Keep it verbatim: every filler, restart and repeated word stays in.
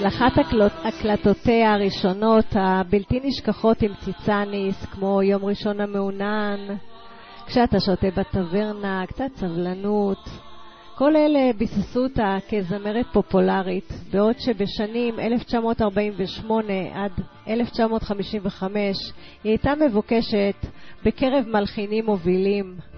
הצלחת הקלטותיה הראשונות הבלתי נשכחות עם ציצניס, כמו יום ראשון המעונן, כשאתה שותה בטברנה, קצת סבלנות, כל אלה ביססו אותה כזמרת פופולרית, בעוד שבשנים אלף תשע מאות ארבעים ושמונה עד אלף תשע מאות חמישים וחמש היא הייתה מבוקשת בקרב מלחינים מובילים.